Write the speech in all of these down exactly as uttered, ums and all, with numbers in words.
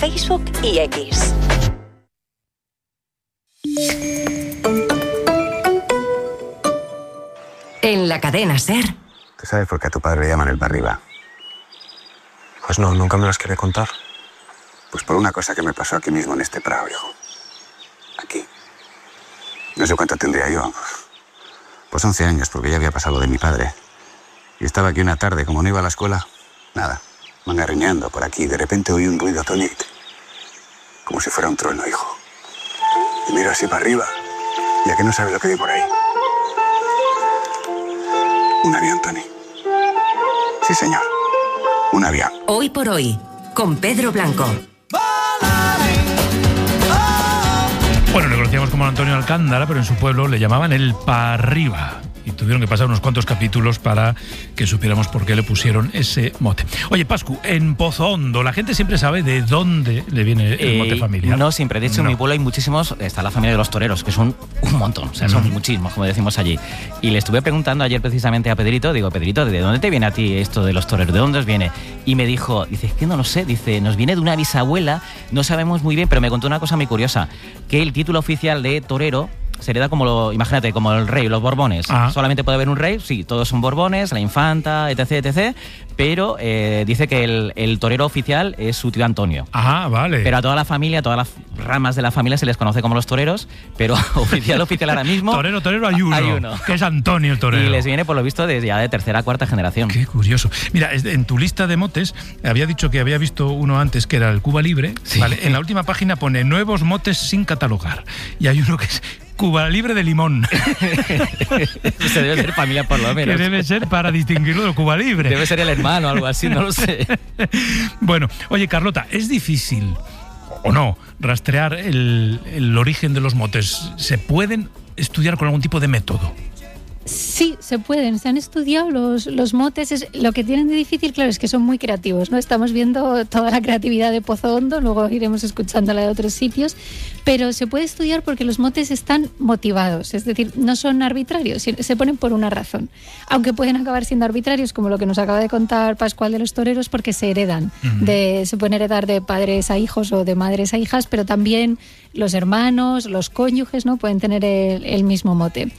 Facebook y X. En la cadena SER. ¿Tú sabes por qué a tu padre le llaman el Barriba? Pues no, nunca me las quería contar. Pues por una cosa que me pasó aquí mismo en este prado, hijo. Aquí. No sé cuánto tendría yo. Pues once años, porque ya había pasado de mi padre. Y estaba aquí una tarde, como no iba a la escuela, nada, mangarriñando por aquí. De repente oí un ruido, Tony, como si fuera un trueno, hijo. Y miro así para arriba, ya que no sabes lo que vi por ahí. Un avión, Tony. Sí, señor. Un avión. Hoy por hoy, con Pedro Blanco. Bueno, le conocíamos como Antonio Alcántara, pero en su pueblo le llamaban el Parriba. Y tuvieron que pasar unos cuantos capítulos para que supiéramos por qué le pusieron ese mote. Oye, Pascu, en Pozo Hondo, la gente siempre sabe de dónde le viene el eh, mote familiar. No siempre. De hecho, no. En mi pueblo hay muchísimos. Está la familia de los toreros, que son un montón. O sea, son mm. muchísimos, como decimos allí. Y le estuve preguntando ayer precisamente a Pedrito, digo, Pedrito, ¿de dónde te viene a ti esto de los toreros? ¿De dónde os viene? Y me dijo, dice, es que no lo sé. Dice, nos viene de una bisabuela, no sabemos muy bien, pero me contó una cosa muy curiosa, que el título oficial de torero se hereda como, lo, imagínate, como el rey, los Borbones. Ah. Solamente puede haber un rey, sí, todos son Borbones, la infanta, etc, etcétera. Pero eh, dice que el, el torero oficial es su tío Antonio. Ah, vale. Pero a toda la familia, a todas las ramas de la familia se les conoce como los toreros, pero oficial, oficial ahora mismo... Torero, torero, hay uno, hay uno, que es Antonio el torero. Y les viene, por lo visto, desde ya de tercera, cuarta generación. Qué curioso. Mira, en tu lista de motes, había dicho que había visto uno antes que era el Cuba Libre. Sí. Vale, en la última página pone nuevos motes sin catalogar. Y hay uno que es Cuba Libre de Limón. Se debe ser familia por lo menos. Que debe ser para distinguirlo de Cuba Libre. Debe ser el hermano o algo así, no lo sé. Bueno, oye, Carlota, ¿es difícil o no rastrear el, el origen de los motes? ¿Se pueden estudiar con algún tipo de método? Sí, se pueden. Se han estudiado los, los motes. Es, lo que tienen de difícil, claro, es que son muy creativos, ¿no? Estamos viendo toda la creatividad de Pozo Hondo, luego iremos escuchándola de otros sitios, pero se puede estudiar porque los motes están motivados, es decir, no son arbitrarios, se ponen por una razón. Aunque pueden acabar siendo arbitrarios, como lo que nos acaba de contar Pascual de los toreros, porque se heredan. Uh-huh. De, se pueden heredar de padres a hijos o de madres a hijas, pero también los hermanos, los cónyuges, ¿no? Pueden tener el, el mismo mote.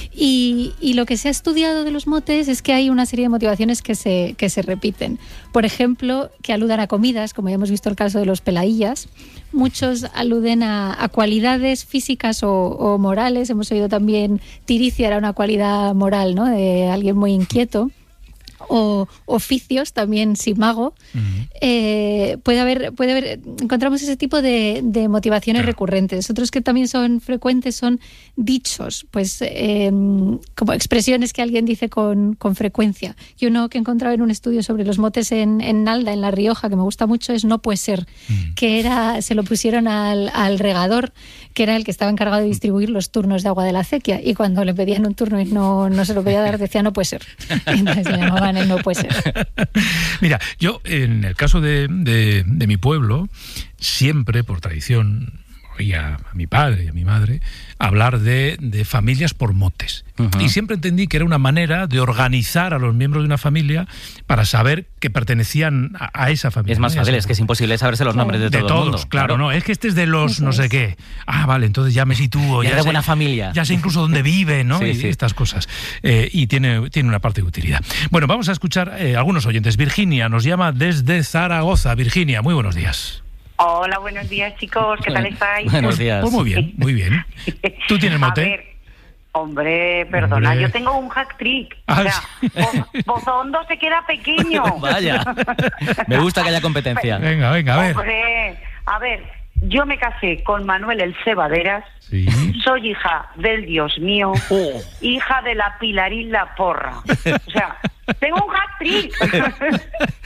Y, y lo que se ha estudiado de los motes es que hay una serie de motivaciones que se, que se repiten. Por ejemplo, que aludan a comidas, como ya hemos visto el caso de los pelaillas. Muchos aluden a, a cualidades físicas o, o morales. Hemos oído también tiricia era una cualidad moral, ¿no? De alguien muy inquieto. O oficios, también simago. Uh-huh. eh, puede haber, puede haber, encontramos ese tipo de, de motivaciones, claro, recurrentes. Otros que también son frecuentes son dichos, pues eh, como expresiones que alguien dice con, con frecuencia. Y uno que he encontrado en un estudio sobre los motes en, en Nalda, en La Rioja, que me gusta mucho, es no puede ser, uh-huh, que era, se lo pusieron al, al regador, que era el que estaba encargado de distribuir los turnos de agua de la acequia, y cuando le pedían un turno y no, no se lo podía dar, decía no puede ser. Y entonces le llamaban el no puede ser. Mira, yo en el caso de, de, de mi pueblo, siempre por tradición oía a mi padre y a mi madre hablar de, de familias por motes. Uh-huh. Y siempre entendí que era una manera de organizar a los miembros de una familia para saber que pertenecían a, a esa familia. Es más fácil, es que es imposible saberse los nombres de, de todo todos, el mundo. Claro, claro, no, es que este es de los no sé qué. Ah, vale, entonces ya me sitúo. Ya, ya de sé, buena familia. Ya sé incluso dónde vive, ¿no? Sí, y sí. estas cosas. Eh, y tiene, tiene una parte de utilidad. Bueno, vamos a escuchar eh, algunos oyentes. Virginia nos llama desde Zaragoza. Virginia, muy buenos días. Hola, buenos días, chicos. ¿Qué tal estáis? Buenos días. Pues muy bien, muy bien. ¿Tú tienes mote? A ver, hombre, perdona, hombre. Yo tengo un hack trick. Ah, o sea, sí. Pozo Hondo se queda pequeño. Vaya, me gusta que haya competencia. Venga, venga, a ver. Hombre, a ver, yo me casé con Manuel el Cebaderas. Sí. Soy hija del Dios mío, oh. hija de la Pilarín la Porra. O sea, tengo un hack trick.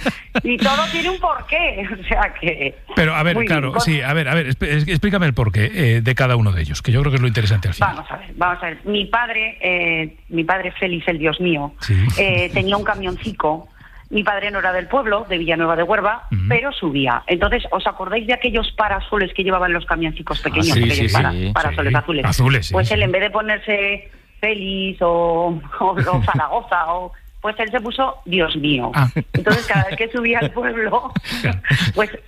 Y todo tiene un porqué. O sea que... Pero, a ver, claro, bien. sí, a ver, a ver, explícame el porqué eh, de cada uno de ellos, que yo creo que es lo interesante al final. Vamos a ver, vamos a ver. Mi padre, eh, mi padre Félix, el Dios mío, sí. eh, tenía un camioncico. Mi padre no era del pueblo, de Villanueva de Huerva, uh-huh. pero subía. Entonces, ¿os acordáis de aquellos parasoles que llevaban los camioncicos pequeños? Ah, sí, aquellos sí, para, sí, parasoles sí. azules. Azules, sí, Pues sí. él, en vez de ponerse Félix o, o, o Zaragoza, o, pues él se puso Dios mío. Ah. Entonces, cada vez que subía al pueblo, pues